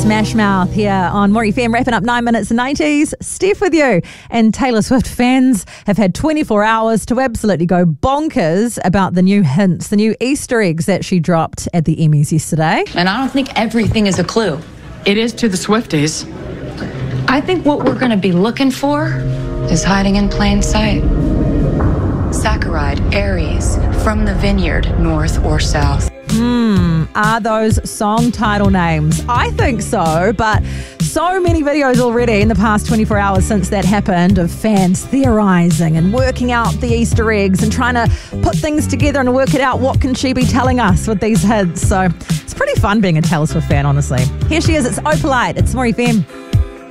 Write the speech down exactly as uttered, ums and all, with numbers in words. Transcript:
Smash Mouth here on More F M, wrapping up nine minutes and nineties. Steph with you. And Taylor Swift fans have had twenty-four hours to absolutely go bonkers about the new hints, the new Easter eggs that she dropped at the Emmys yesterday. And I don't think everything is a clue. It is to the Swifties. I think what we're going to be looking for is hiding in plain sight. Saccharide, Aries, from the vineyard, north or south. Hmm, are those song title names? I think so, but so many videos already in the past twenty-four hours since that happened of fans theorising and working out the Easter eggs and trying to put things together and work it out. What can she be telling us with these hints? So it's pretty fun being a Taylor Swift fan, honestly. Here she is. It's Opalite. It's More F M.